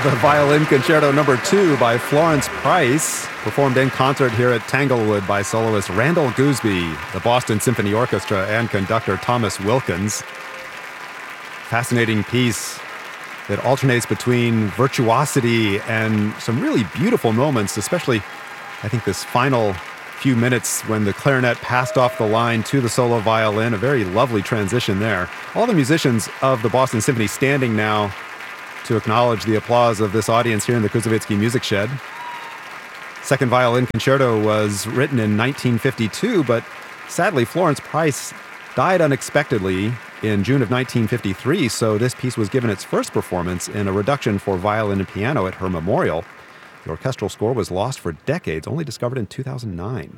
The Violin Concerto No. 2 by Florence Price, performed in concert here at Tanglewood by soloist Randall Gooseby, the Boston Symphony Orchestra, and conductor Thomas Wilkins. Fascinating piece that alternates between virtuosity and some really beautiful moments, especially, I think, this final few minutes when the clarinet passed off the line to the solo violin. A very lovely transition there. All the musicians of the Boston Symphony standing now to acknowledge the applause of this audience here in the Kuzovitsky Music Shed. Second Violin Concerto was written in 1952, but sadly Florence Price died unexpectedly in June of 1953, so this piece was given its first performance in a reduction for violin and piano at her memorial. The orchestral score was lost for decades, only discovered in 2009.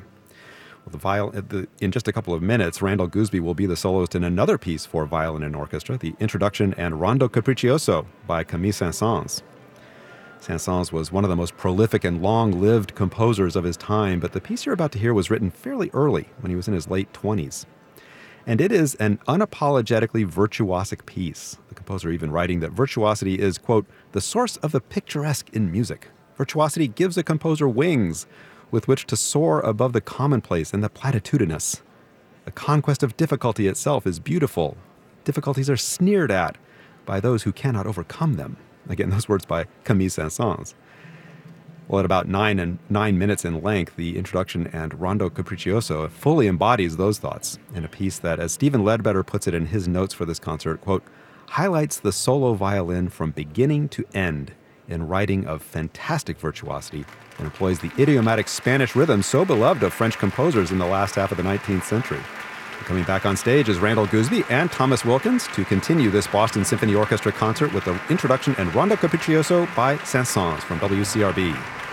In just a couple of minutes, Randall Gooseby will be the soloist in another piece for violin and orchestra, the Introduction and Rondo Capriccioso by Camille Saint-Saëns. Saint-Saëns was one of the most prolific and long-lived composers of his time, but the piece you're about to hear was written fairly early, when he was in his late 20s. And it is an unapologetically virtuosic piece, the composer even writing that virtuosity is, quote, the source of the picturesque in music. Virtuosity gives a composer wings with which to soar above the commonplace and the platitudinous. The conquest of difficulty itself is beautiful. Difficulties are sneered at by those who cannot overcome them. Again, those words by Camille Saint-Saëns. Well, at about 9 minutes in length, the Introduction and Rondo Capriccioso fully embodies those thoughts in a piece that, as Stephen Ledbetter puts it in his notes for this concert, quote, highlights the solo violin from beginning to end in writing of fantastic virtuosity and employs the idiomatic Spanish rhythm so beloved of French composers in the last half of the 19th century. Coming back on stage is Randall Gooseby and Thomas Wilkins to continue this Boston Symphony Orchestra concert with the Introduction and Rondo Capriccioso by Saint-Saëns from WCRB.